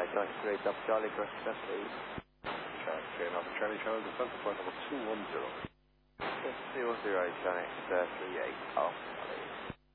93, up Charlie Cross, please. Okay, now the Charlie Channel Defense Point number 210. Yes, 210, Charlie, 38, off.